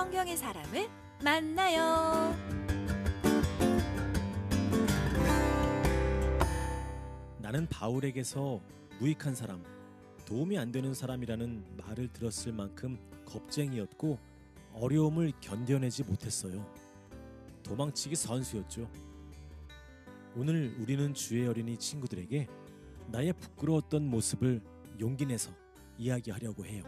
성경의 사람을 만나요. 나는 바울에게서 무익한 사람, 도움이 안 되는 사람이라는 말을 들었을 만큼 겁쟁이였고 어려움을 견뎌내지 못했어요. 도망치기 선수였죠. 오늘 우리는 주의 어린이 친구들에게 나의 부끄러웠던 모습을 용기 내서 이야기하려고 해요.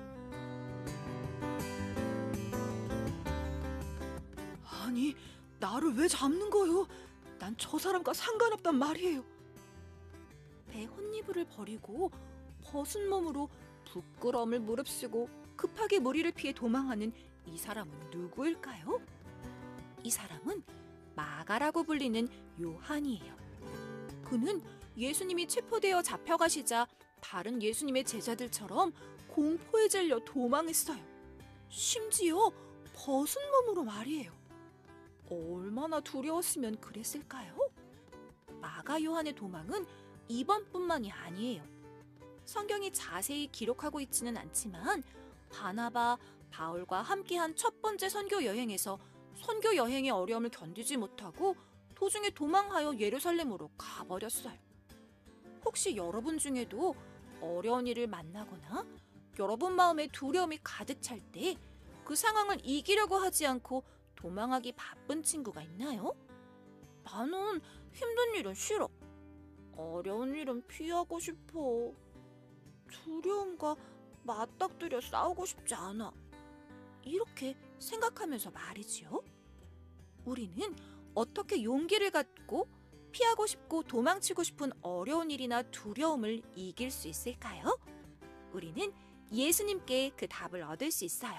아니, 나를 왜 잡는 거요? 난 저 사람과 상관없단 말이에요. 배 혼니부를 버리고 벗은 몸으로 부끄러움을 무릅쓰고 급하게 무리를 피해 도망하는 이 사람은 누구일까요? 이 사람은 마가라고 불리는 요한이에요. 그는 예수님이 체포되어 잡혀가시자 다른 예수님의 제자들처럼 공포에 질려 도망했어요. 심지어 벗은 몸으로 말이에요. 얼마나 두려웠으면 그랬을까요? 마가 요한의 도망은 이번뿐만이 아니에요. 성경이 자세히 기록하고 있지는 않지만 바나바, 바울과 함께한 첫 번째 선교 여행에서 선교 여행의 어려움을 견디지 못하고 도중에 도망하여 예루살렘으로 가버렸어요. 혹시 여러분 중에도 어려운 일을 만나거나 여러분 마음에 두려움이 가득 찰 때 그 상황을 이기려고 하지 않고 도망하기 바쁜 친구가 있나요? 나는 힘든 일은 싫어. 어려운 일은 피하고 싶어. 두려움과 맞닥뜨려 싸우고 싶지 않아. 이렇게 생각하면서 말이지요. 우리는 어떻게 용기를 갖고 피하고 싶고 도망치고 싶은 어려운 일이나 두려움을 이길 수 있을까요? 우리는 예수님께 그 답을 얻을 수 있어요.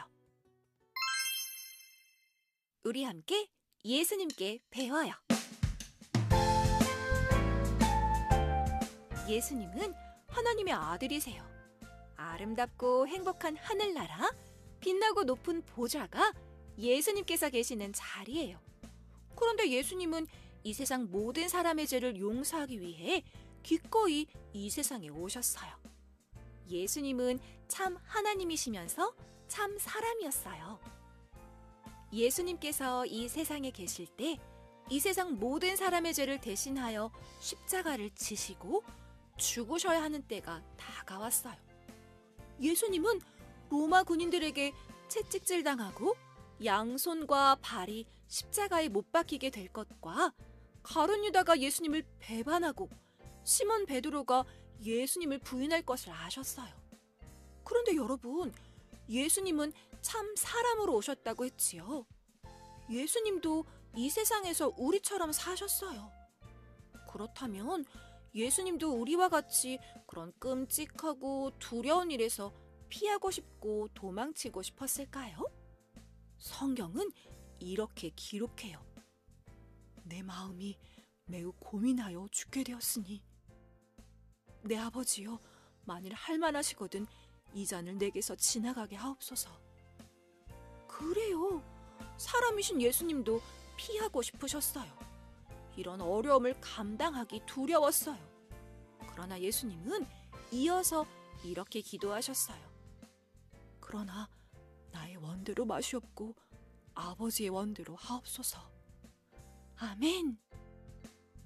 우리 함께 예수님께 배워요. 예수님은 하나님의 아들이세요. 아름답고 행복한 하늘나라, 빛나고 높은 보좌가 예수님께서 계시는 자리예요. 그런데 예수님은 이 세상 모든 사람의 죄를 용서하기 위해 기꺼이 이 세상에 오셨어요. 예수님은 참 하나님이시면서 참 사람이었어요. 예수님께서 이 세상에 계실 때 이 세상 모든 사람의 죄를 대신하여 십자가를 지시고 죽으셔야 하는 때가 다가왔어요. 예수님은 로마 군인들에게 채찍질 당하고 양손과 발이 십자가에 못 박히게 될 것과 가룟 유다가 예수님을 배반하고 시몬 베드로가 예수님을 부인할 것을 아셨어요. 그런데 여러분, 예수님은 참 사람으로 오셨다고 했지요. 예수님도 이 세상에서 우리처럼 사셨어요. 그렇다면 예수님도 우리와 같이 그런 끔찍하고 두려운 일에서 피하고 싶고 도망치고 싶었을까요? 성경은 이렇게 기록해요. 내 마음이 매우 고민하여 죽게 되었으니 내 아버지여, 만일 할만하시거든 이 잔을 내게서 지나가게 하옵소서. 그래요. 사람이신 예수님도 피하고 싶으셨어요. 이런 어려움을 감당하기 두려웠어요. 그러나 예수님은 이어서 이렇게 기도하셨어요. 그러나 나의 원대로 마시옵고 아버지의 원대로 하옵소서. 아멘.